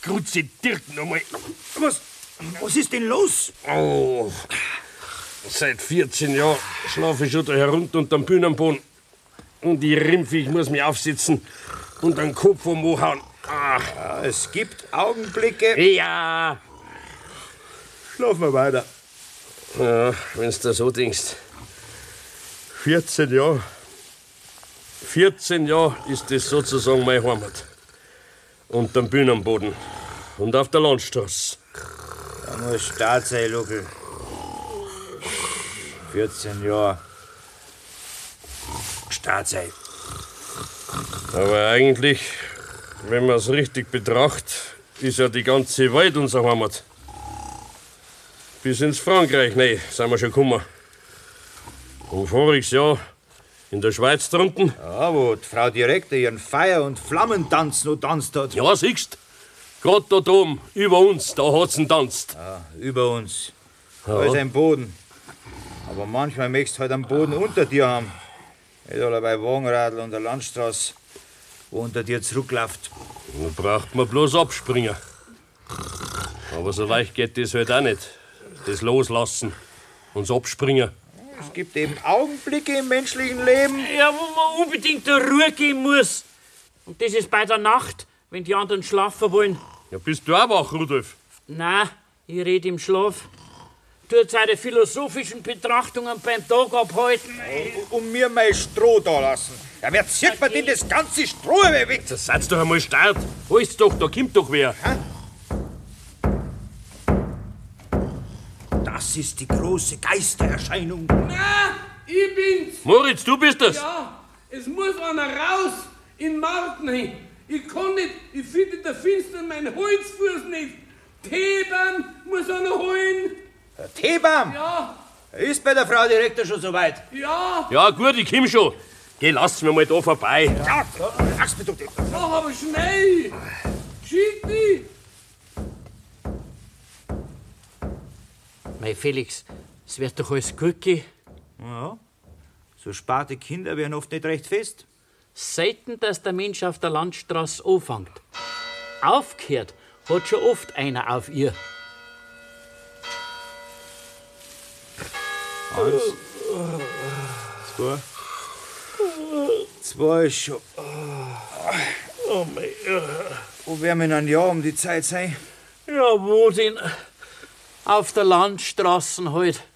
Grüezi Dirk nochmal. Was ist denn los? Oh, seit 14 Jahren schlafe ich schon da herunter unterm Bühnenboden. Und ich rimpfe, ich muss mich aufsitzen und den Kopf umhauen. Ja, es gibt Augenblicke. Ja. Schlafen wir weiter. Ja, wenn's da so denkst. 14 Jahre. 14 Jahre ist das sozusagen meine Heimat. Unterm Bühnenboden. Und auf der Landstraße. Da muss Start sein, Luckel. 14 Jahre. Start sein. Aber eigentlich, wenn man es richtig betrachtet, ist ja die ganze Welt unsere Heimat. Bis ins Frankreich, nein, sind wir schon gekommen. Und voriges Jahr in der Schweiz drunten. Ja, wo die Frau Direktor ihren Feuer- und Flammentanz noch tanzt hat. Ja, siehst grad dort oben, über uns, da hat's ihn tanzt. Ja, über uns. Da ist ein Boden. Aber manchmal möchtest du halt einen Boden unter dir haben. Nicht alle bei Wagenradl und der Landstraße, wo unter dir zurückläuft. Da braucht man bloß abspringen. Aber so leicht geht das halt auch nicht. Das Loslassen und das Abspringen. Es gibt eben Augenblicke im menschlichen Leben. Ja, wo man unbedingt zur Ruhe gehen muss. Und das ist bei der Nacht, wenn die anderen schlafen wollen. Ja, bist du auch wach, Rudolf? Nein, ich rede im Schlaf. Tut seine philosophischen Betrachtungen beim Tag abhalten. Und mir mein Stroh da lassen. Ja, wer zieht mir denn das ganze Stroh weg? Das seid's doch einmal stark. Holt's doch, da kommt doch wer. Das ist die große Geistererscheinung. Na, ich bin's. Moritz, du bist das? Ja, es muss einer raus in Marten hin. Ich kann nicht, ich finde in der Finster meinen Holzfuß nicht. Teebaum muss einer holen. Der Teebaum? Ja, Ist bei der Frau Direktor schon soweit? ja, Ja, gut, ich komm schon. Geh, lass mir mal da vorbei. Ja, lass mich doch nicht. mach aber schnell. Schitti. Mei Felix, es wird doch alles gut gehen. Ja, so sparte Kinder werden oft nicht recht fest. Selten, dass der Mensch auf der Landstraße anfängt. Aufgehört hat schon oft einer auf ihr. Eins. Zwei. Zwei ist schon. Oh mei, Wo werden wir in einem Jahr um die Zeit sein? ja, wo denn? Auf der Landstraße halt.